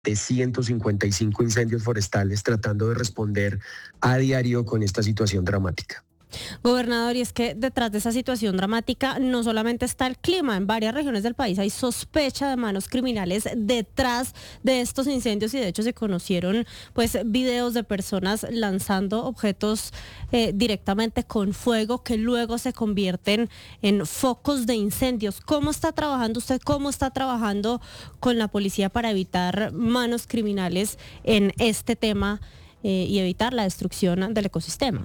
de 155 incendios forestales tratando de responder a diario con esta situación dramática. Gobernador, y es que detrás de esa situación dramática no solamente está el clima, en varias regiones del país hay sospecha de manos criminales detrás de estos incendios y de hecho se conocieron pues videos de personas lanzando objetos directamente con fuego que luego se convierten en focos de incendios. ¿Cómo está trabajando usted? ¿Cómo está trabajando con la policía para evitar manos criminales en este tema y evitar la destrucción del ecosistema?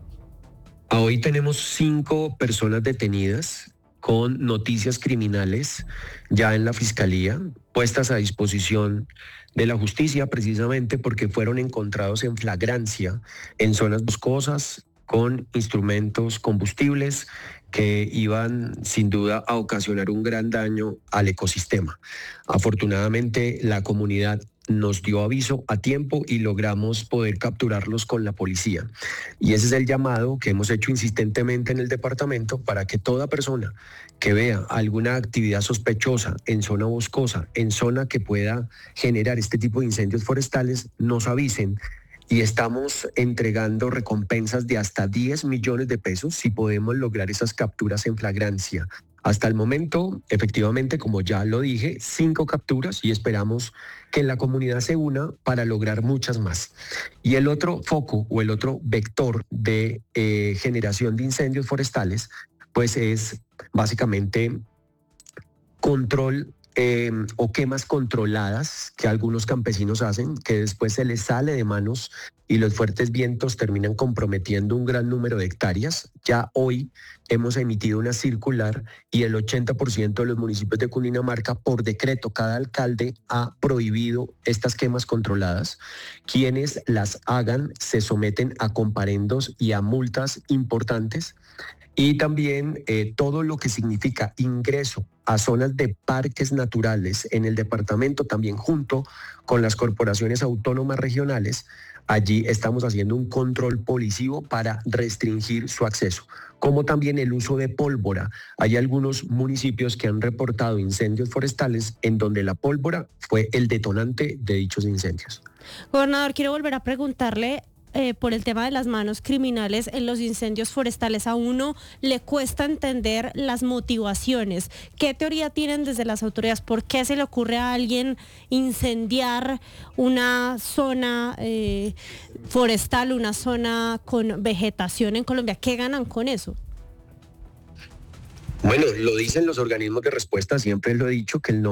Hoy tenemos 5 personas detenidas con noticias criminales ya en la fiscalía, puestas a disposición de la justicia precisamente porque fueron encontrados en flagrancia en zonas boscosas con instrumentos combustibles que iban sin duda a ocasionar un gran daño al ecosistema. Afortunadamente la comunidad nos dio aviso a tiempo y logramos poder capturarlos con la policía. Y ese es el llamado que hemos hecho insistentemente en el departamento para que toda persona que vea alguna actividad sospechosa en zona boscosa, en zona que pueda generar este tipo de incendios forestales, nos avisen. Y estamos entregando recompensas de hasta 10 millones de pesos si podemos lograr esas capturas en flagrancia. Hasta el momento, efectivamente, como ya lo dije, 5 capturas y esperamos que la comunidad se una para lograr muchas más. Y el otro foco o el otro vector de generación de incendios forestales, pues es básicamente control o quemas controladas que algunos campesinos hacen, que después se les sale de manos y los fuertes vientos terminan comprometiendo un gran número de hectáreas. Ya hoy hemos emitido una circular y el 80% de los municipios de Cundinamarca, por decreto, cada alcalde ha prohibido estas quemas controladas. Quienes las hagan se someten a comparendos y a multas importantes. Y también todo lo que significa ingreso a zonas de parques naturales en el departamento, también junto con las corporaciones autónomas regionales, allí estamos haciendo un control policivo para restringir su acceso, como también el uso de pólvora. Hay algunos municipios que han reportado incendios forestales en donde la pólvora fue el detonante de dichos incendios. Gobernador, quiero volver a preguntarle por el tema de las manos criminales en los incendios forestales. A uno le cuesta entender las motivaciones. ¿Qué teoría tienen desde las autoridades? ¿Por qué se le ocurre a alguien incendiar una zona forestal, una zona con vegetación en Colombia? ¿Qué ganan con eso? Bueno, lo dicen los organismos de respuesta, siempre lo he dicho, que el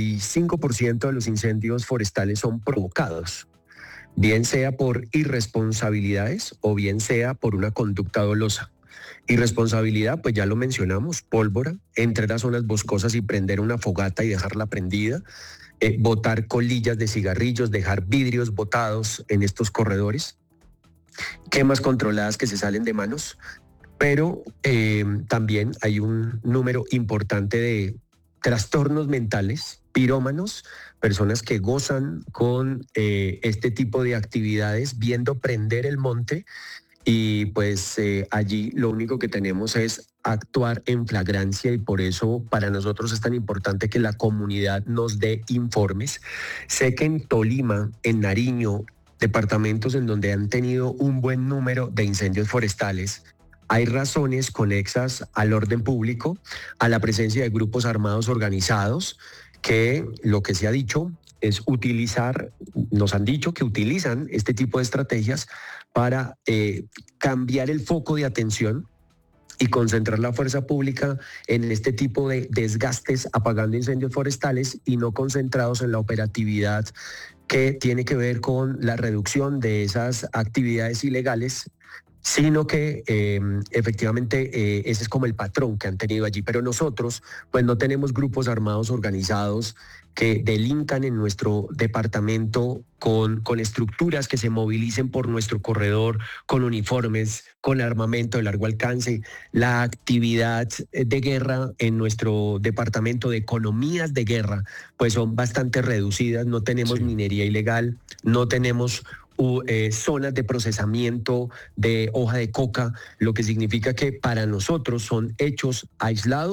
95% de los incendios forestales son provocados, bien sea por irresponsabilidades o bien sea por una conducta dolosa. Irresponsabilidad, pues ya lo mencionamos, pólvora, entrar a zonas boscosas y prender una fogata y dejarla prendida, botar colillas de cigarrillos, dejar vidrios botados en estos corredores, quemas controladas que se salen de manos, pero también hay un número importante de trastornos mentales, pirómanos, personas que gozan con este tipo de actividades, viendo prender el monte y pues allí lo único que tenemos es actuar en flagrancia y por eso para nosotros es tan importante que la comunidad nos dé informes. Sé que en Tolima, en Nariño, departamentos en donde han tenido un buen número de incendios forestales, hay razones conexas al orden público, a la presencia de grupos armados organizados, que lo que se ha dicho es utilizar, nos han dicho que utilizan este tipo de estrategias para cambiar el foco de atención y concentrar la fuerza pública en este tipo de desgastes apagando incendios forestales y no concentrados en la operatividad que tiene que ver con la reducción de esas actividades ilegales, sino que efectivamente ese es como el patrón que han tenido allí. Pero nosotros pues no tenemos grupos armados organizados que delincan en nuestro departamento con estructuras que se movilicen por nuestro corredor, con uniformes, con armamento de largo alcance. La actividad de guerra en nuestro departamento, de economías de guerra, pues son bastante reducidas. No tenemos minería ilegal, no tenemos zonas de procesamiento de hoja de coca, lo que significa que para nosotros son hechos aislados,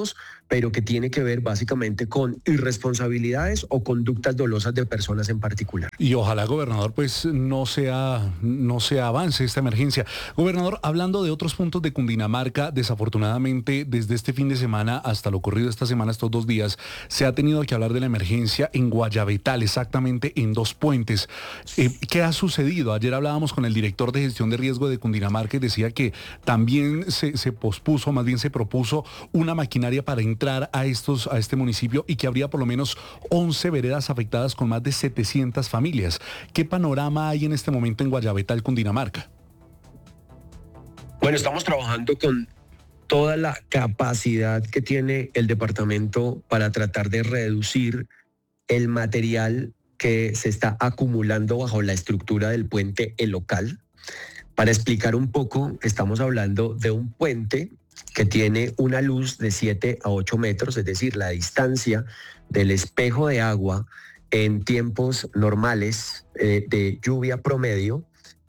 pero que tiene que ver básicamente con irresponsabilidades o conductas dolosas de personas en particular. Y ojalá, gobernador, pues no se avance esta emergencia. Gobernador, hablando de otros puntos de Cundinamarca, desafortunadamente desde este fin de semana hasta lo ocurrido esta semana, estos 2 días, se ha tenido que hablar de la emergencia en Guayabetal, exactamente en 2 puentes. ¿Qué ha sucedido? Ayer hablábamos con el director de gestión de riesgo de Cundinamarca y decía que también se pospuso, más bien se propuso una maquinaria para entrar a este municipio y que habría por lo menos 11 veredas afectadas con más de 700 familias. ¿Qué panorama hay en este momento en Guayabetal, Cundinamarca? Bueno, estamos trabajando con toda la capacidad que tiene el departamento para tratar de reducir el material que se está acumulando bajo la estructura del puente El Local. Para explicar un poco, estamos hablando de un puente que tiene una luz de 7 a 8 metros, es decir, la distancia del espejo de agua en tiempos normales de lluvia promedio,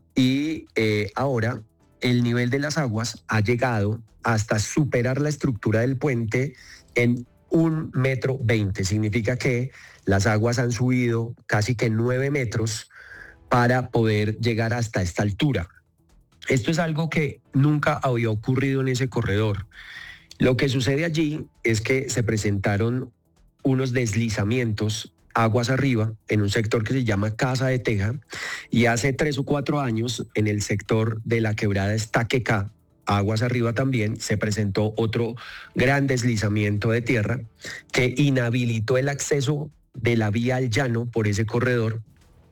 y ahora el nivel de las aguas ha llegado hasta superar la estructura del puente en 1,20 metros. Significa que las aguas han subido casi que 9 metros para poder llegar hasta esta altura. Esto es algo que nunca había ocurrido en ese corredor. Lo que sucede allí es que se presentaron unos deslizamientos aguas arriba en un sector que se llama Casa de Teja, y hace 3 o 4 años en el sector de la quebrada Estaquecá, aguas arriba también, se presentó otro gran deslizamiento de tierra que inhabilitó el acceso de la vía al llano por ese corredor,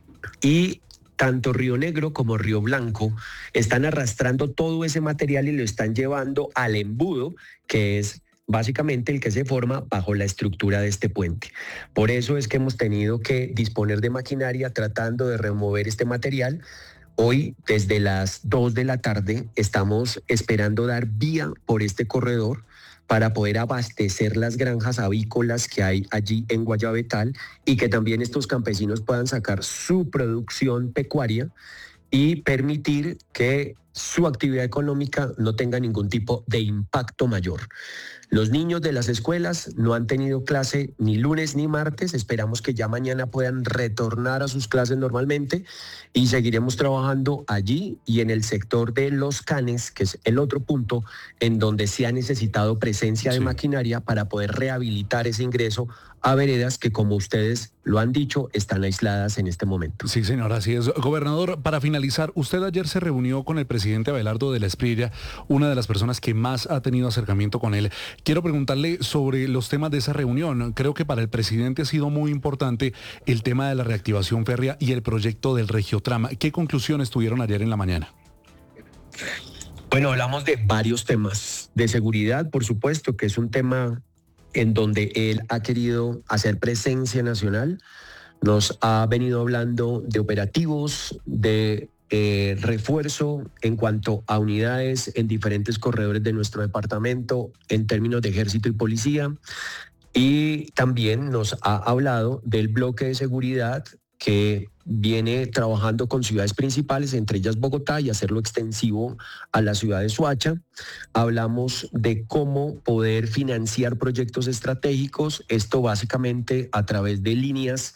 y tanto Río Negro como Río Blanco están arrastrando todo ese material y lo están llevando al embudo, que es básicamente el que se forma bajo la estructura de este puente. Por eso es que hemos tenido que disponer de maquinaria tratando de remover este material. Hoy, desde las 2 de la tarde, estamos esperando dar vía por este corredor para poder abastecer las granjas avícolas que hay allí en Guayabetal, y que también estos campesinos puedan sacar su producción pecuaria y permitir que su actividad económica no tenga ningún tipo de impacto mayor. Los niños de las escuelas no han tenido clase ni lunes ni martes. Esperamos que ya mañana puedan retornar a sus clases normalmente, y seguiremos trabajando allí y en el sector de Los Canes, que es el otro punto en donde se ha necesitado presencia de maquinaria para poder rehabilitar ese ingreso a veredas que, como ustedes lo han dicho, están aisladas en este momento. Sí, señor, así es. Gobernador, para finalizar, usted ayer se reunió con el presidente Abelardo de la Espriella, una de las personas que más ha tenido acercamiento con él. Quiero preguntarle sobre los temas de esa reunión. Creo que para el presidente ha sido muy importante el tema de la reactivación férrea y el proyecto del Regiotram. ¿Qué conclusiones tuvieron ayer en la mañana? Bueno, hablamos de varios temas. De seguridad, por supuesto, que es un tema en donde él ha querido hacer presencia nacional. Nos ha venido hablando de operativos, de refuerzo en cuanto a unidades en diferentes corredores de nuestro departamento en términos de ejército y policía, y también nos ha hablado del bloque de seguridad que viene trabajando con ciudades principales, entre ellas Bogotá, y hacerlo extensivo a la ciudad de Soacha. Hablamos de cómo poder financiar proyectos estratégicos, esto básicamente a través de líneas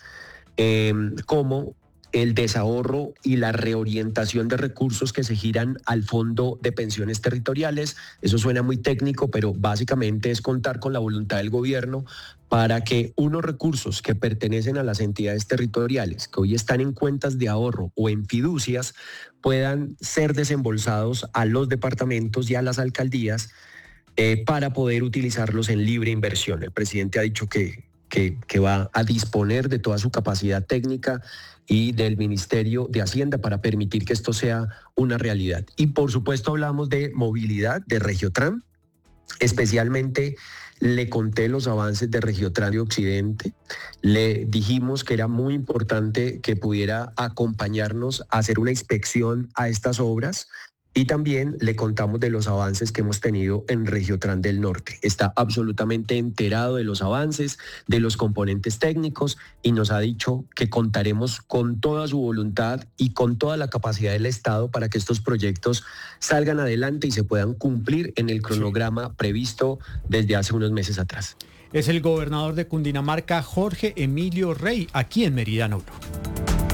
como el desahorro y la reorientación de recursos que se giran al Fondo de Pensiones Territoriales. Eso suena muy técnico, pero básicamente es contar con la voluntad del gobierno para que unos recursos que pertenecen a las entidades territoriales, que hoy están en cuentas de ahorro o en fiducias, puedan ser desembolsados a los departamentos y a las alcaldías para poder utilizarlos en libre inversión. El presidente ha dicho que va a disponer de toda su capacidad técnica y del Ministerio de Hacienda para permitir que esto sea una realidad. Y por supuesto hablamos de movilidad, de Regiotram. Especialmente le conté los avances de Regiotram de Occidente. Le dijimos que era muy importante que pudiera acompañarnos a hacer una inspección a estas obras. Y también le contamos de los avances que hemos tenido en Regiotrans del Norte. Está absolutamente enterado de los avances, de los componentes técnicos y nos ha dicho que contaremos con toda su voluntad y con toda la capacidad del Estado para que estos proyectos salgan adelante y se puedan cumplir en el cronograma previsto desde hace unos meses atrás. Es el gobernador de Cundinamarca, Jorge Emilio Rey, aquí en Meridiano Blue.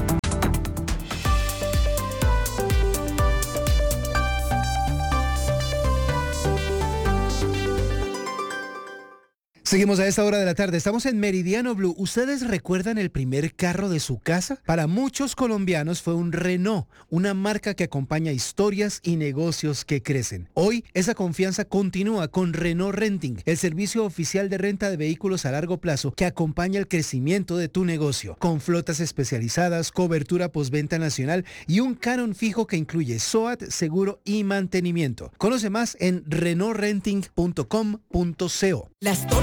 Seguimos a esta hora de la tarde, estamos en Meridiano Blue. ¿Ustedes recuerdan el primer carro de su casa? Para muchos colombianos fue un Renault, una marca que acompaña historias y negocios que crecen. Hoy esa confianza continúa con Renault Renting, el servicio oficial de renta de vehículos a largo plazo que acompaña el crecimiento de tu negocio. Con flotas especializadas, cobertura postventa nacional y un canon fijo que incluye SOAT, seguro y mantenimiento. Conoce más en renaultrenting.com.co.